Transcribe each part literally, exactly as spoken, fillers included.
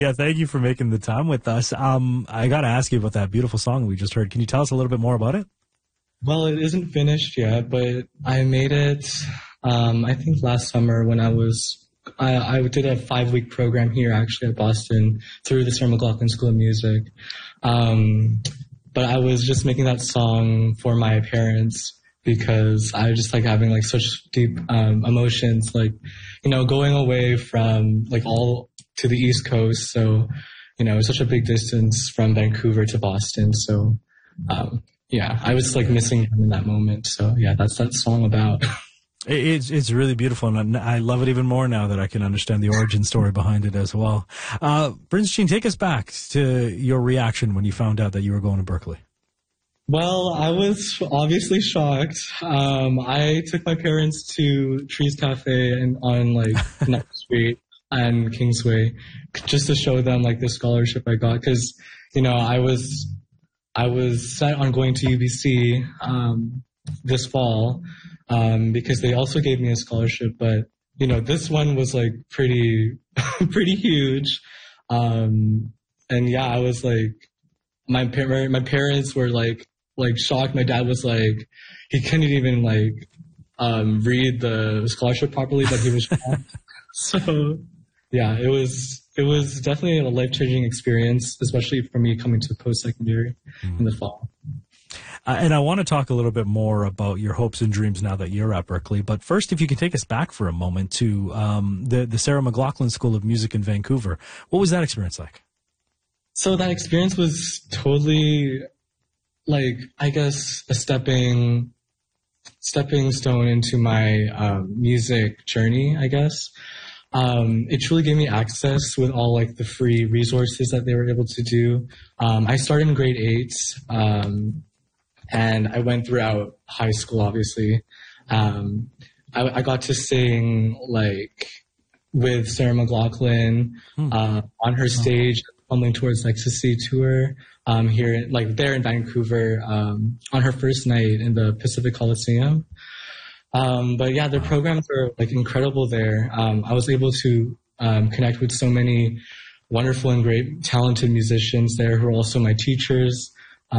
Yeah, thank you for making the time with us. Um, I got to ask you about that beautiful song we just heard. Can you tell us a little bit more about it? Well, it isn't finished yet, but I made it, um, I think last summer when I was, I, I did a five-week program here actually at Boston through the Sarah McLachlan School of Music. Um, but I was just making that song for my parents because I just like having like such deep um, emotions, like, you know, going away from like all to the East Coast. So, you know, it's such a big distance from Vancouver to Boston. So, um, yeah, I was like missing them in that moment. So yeah, that's that song about. It's it's really beautiful, and I love it even more now that I can understand the origin story behind it as well. Uh, Prince Jean, take us back to your reaction when you found out that you were going to Berklee. Well, I was obviously shocked. Um, I took my parents to Trees Cafe and on like Next Street and Kingsway just to show them like the scholarship I got, because you know I was I was set on going to U B C um, this fall. Um, because they also gave me a scholarship, but you know this one was like pretty, pretty huge, um, and yeah, I was like, my par- my parents were like like shocked. My dad was like, he couldn't even like um, read the scholarship properly, but he was shocked. So yeah, it was it was definitely a life changing experience, especially for me coming to post secondary mm. in the fall. Uh, and I want to talk a little bit more about your hopes and dreams now that you're at Berklee. But first, if you can take us back for a moment to um, the, the Sarah McLachlan School of Music in Vancouver. What was that experience like? So that experience was totally, like, I guess, a stepping stepping stone into my um, music journey, I guess. Um, it truly gave me access with all, like, the free resources that they were able to do. Um, I started in grade eight. Um, And I went throughout high school, obviously. Um, I, I got to sing, like, with Sarah McLachlan hmm. uh, on her stage, Fumbling Towards Ecstasy tour um, here, like, there in Vancouver um, on her first night in the Pacific Coliseum. Um, but, yeah, their programs are, like, incredible there. Um, I was able to um, connect with so many wonderful and great talented musicians there who are also my teachers.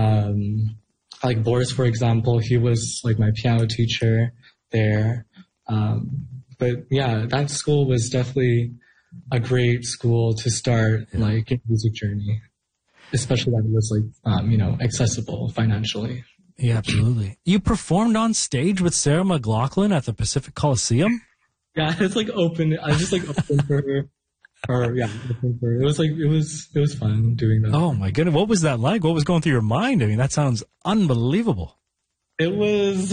Um Like Boris, for example, he was like my piano teacher there. Um, but yeah, that school was definitely a great school to start yeah. like your music journey, especially that it was like um, you know accessible financially. Yeah, absolutely. You performed on stage with Sarah McLachlan at the Pacific Coliseum? Yeah, it's like open. I just like opened for her. Or yeah, it was like it was it was fun doing that. Oh my goodness, what was that like? What was going through your mind? I mean, that sounds unbelievable. It was,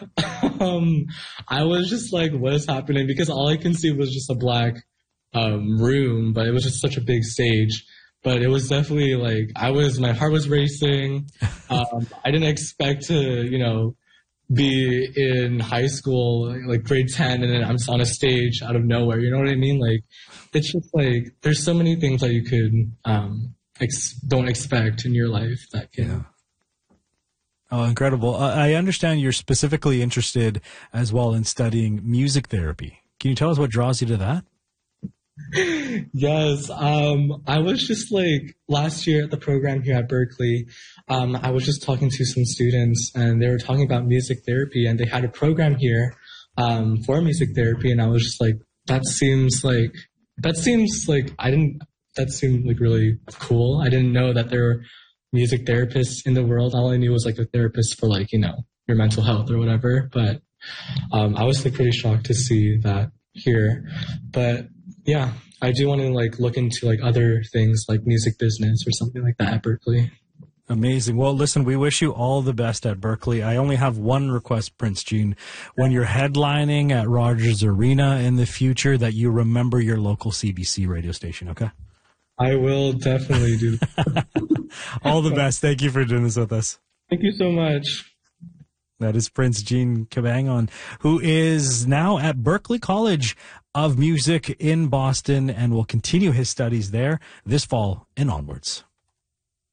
um, I was just like, what is happening? Because all I can see was just a black um, room, but it was just such a big stage. But it was definitely like I was, my heart was racing. Um, I didn't expect to, you know, be in high school, like grade ten, and then I'm on a stage out of nowhere. You know what I mean? Like, it's just like, there's so many things that you could, um, ex- don't expect in your life that can. Yeah. Oh, incredible. Uh, I understand you're specifically interested as well in studying music therapy. Can you tell us what draws you to that? Yes. Um, I was just like last year at the program here at Berklee, um, I was just talking to some students and they were talking about music therapy and they had a program here, um, for music therapy. And I was just like, that seems like, that seems like, I didn't, that seemed like really cool. I didn't know that there were music therapists in the world. All I knew was like a therapist for like, you know, your mental health or whatever. But, um, I was like pretty shocked to see that here, but yeah, I do want to like look into like other things like music business or something like that at Berklee. Amazing. Well, listen, we wish you all the best at Berklee. I only have one request, Prince Jean. When you're headlining at Rogers Arena in the future, that you remember your local C B C radio station, okay? I will definitely do. All the best. Thank you for doing this with us. Thank you so much. That is Prince Jean Cabangon, who is now at Berklee College of Music in Boston and will continue his studies there this fall and onwards.